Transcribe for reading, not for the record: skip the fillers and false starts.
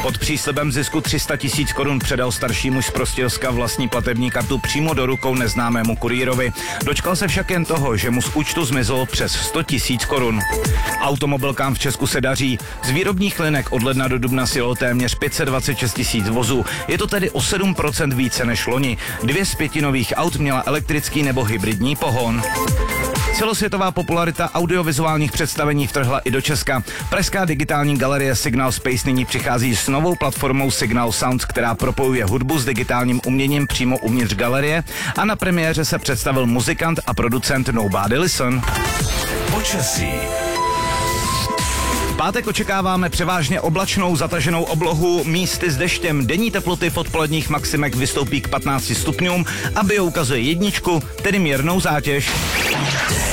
Pod příslibem zisku 300 000 korun předal starší muž z Prostějovska vlastní platební kartu přímo do rukou neznámému kurýrovi. Dočkal se však jen toho, že mu z účtu zmizelo přes 100 000 korun. Automobilkám v Česku se daří. Z výrobních linek od ledna do dubna sjelo téměř 526 000 vozů. Je to tedy o 7% více než loni. 2 z 5 nových aut měla elektrický nebo hybridní pohon. Celosvětová popularita audiovizuálních představení vtrhla i do Česka. Pražská digitální galerie Signal Space nyní přichází s novou platformou Signal Sounds, která propojuje hudbu s digitálním uměním přímo uvnitř galerie, a na premiéře se představil muzikant a producent Nobody Listen. Počasí. V pátek očekáváme převážně oblačnou zataženou oblohu, místy s deštěm. Denní teploty v odpoledních maximech vystoupí k 15 stupňům a bio ukazuje 1, tedy mírnou zátěž.